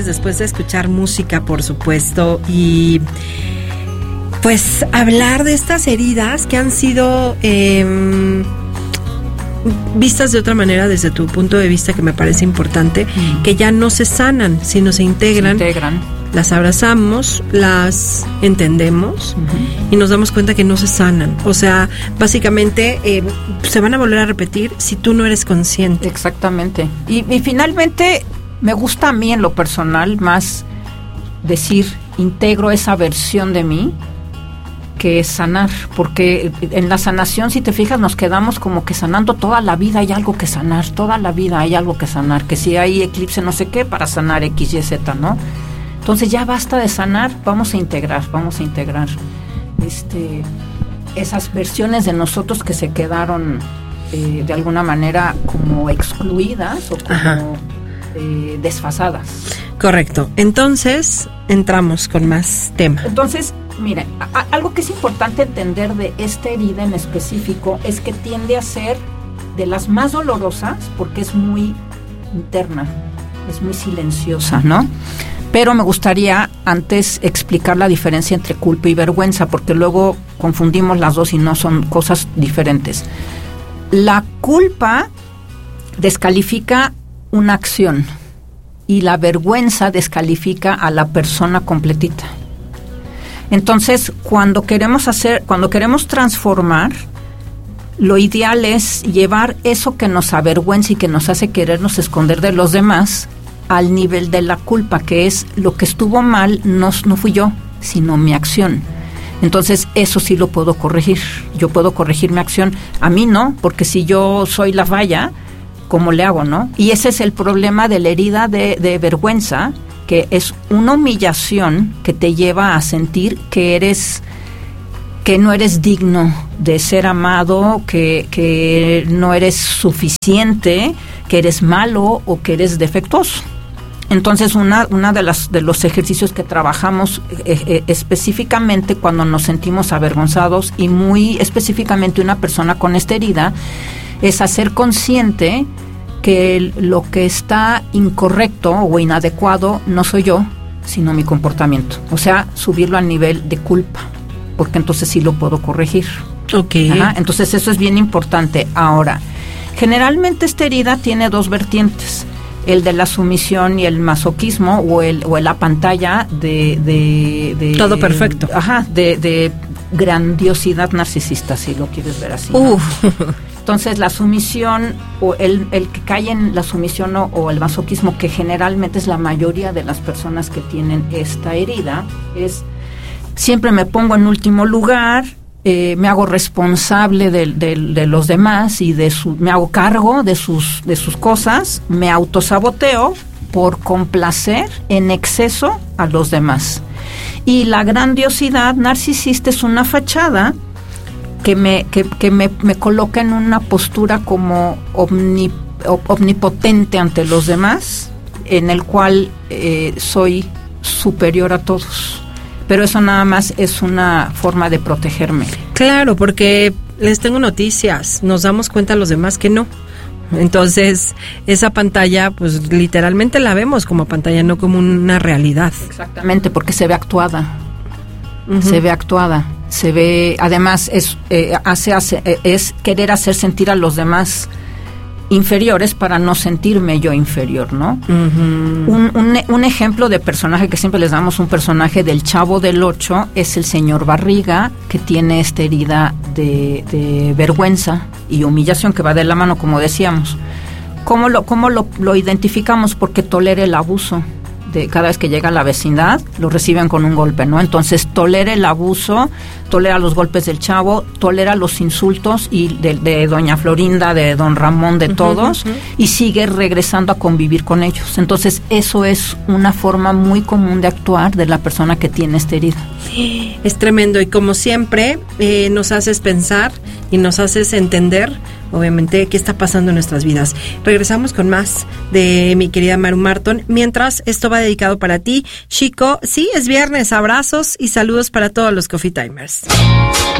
regresiones después de escuchar música, por supuesto, y pues hablar de estas heridas que han sido vistas de otra manera desde tu punto de vista, que me parece importante, que ya no se sanan, sino se integran. Las abrazamos, las entendemos y nos damos cuenta que no se sanan. O sea, básicamente se van a volver a repetir si tú no eres consciente. Exactamente. Y finalmente me gusta a mí en lo personal más decir, integro esa versión de mí, que es sanar, porque en la sanación, si te fijas, nos quedamos como que sanando toda la vida. Hay algo que sanar, toda la vida hay algo que sanar, que si hay eclipse no sé qué, para sanar X, Y, Z, ¿no? Entonces ya basta de sanar, vamos a integrar esas versiones de nosotros que se quedaron de alguna manera como excluidas o como desfasadas. Correcto. Entonces entramos con más tema. Entonces, miren, algo que es importante entender de esta herida en específico es que tiende a ser de las más dolorosas porque es muy interna, es muy silenciosa, ¿no? Pero me gustaría antes explicar la diferencia entre culpa y vergüenza, porque luego confundimos las dos y no son cosas diferentes. La culpa descalifica una acción y la vergüenza descalifica a la persona completita. Entonces, cuando queremos transformar, lo ideal es llevar eso que nos avergüenza y que nos hace querernos esconder de los demás al nivel de la culpa, que es lo que estuvo mal, no fui yo, sino mi acción. Entonces, eso sí lo puedo corregir. Yo puedo corregir mi acción. A mí no, porque si yo soy la falla, ¿cómo le hago, no? Y ese es el problema de la herida de vergüenza, que es una humillación que te lleva a sentir que no eres digno de ser amado, que no eres suficiente, que eres malo o que eres defectuoso. Entonces, una de los ejercicios que trabajamos específicamente cuando nos sentimos avergonzados, y muy específicamente una persona con esta herida, es hacer consciente que lo que está incorrecto o inadecuado no soy yo, sino mi comportamiento. O sea, subirlo al nivel de culpa, porque entonces sí lo puedo corregir. Okay. Ajá, entonces eso es bien importante. Ahora, generalmente esta herida tiene dos vertientes: el de la sumisión y el masoquismo, o la pantalla de todo perfecto. Ajá, de grandiosidad narcisista, si lo quieres ver así. Entonces, la sumisión, o el que cae en la sumisión o el masoquismo, que generalmente es la mayoría de las personas que tienen esta herida, es siempre me pongo en último lugar, me hago responsable de los demás y me hago cargo de sus cosas, me autosaboteo por complacer en exceso a los demás. Y la grandiosidad narcisista es una fachada que me coloca en una postura como omnipotente ante los demás, en el cual soy superior a todos. Pero eso nada más es una forma de protegerme. Claro, porque les tengo noticias, nos damos cuenta los demás que no. Entonces, esa pantalla, pues literalmente la vemos como pantalla, no como una realidad. Exactamente, porque se ve actuada. Se ve actuada. Se ve, además, es querer hacer sentir a los demás inferiores para no sentirme yo inferior, ¿no? Un ejemplo de personaje que siempre les damos, un personaje del Chavo del Ocho, es el señor Barriga, que tiene esta herida de vergüenza y humillación que va de la mano, como decíamos. ¿Cómo lo identificamos? Porque tolera el abuso. Cada vez que llega a la vecindad, lo reciben con un golpe, ¿no? Entonces, tolera el abuso, tolera los golpes del Chavo, tolera los insultos y de doña Florinda, de don Ramón, de todos, y sigue regresando a convivir con ellos. Entonces, eso es una forma muy común de actuar de la persona que tiene esta herida. Es tremendo, y como siempre, nos haces pensar y nos haces entender, obviamente, qué está pasando en nuestras vidas. Regresamos con más de mi querida Maru Marton. Mientras, esto va dedicado para ti, Chico. Sí, es viernes. Abrazos y saludos para todos los Coffee Timers.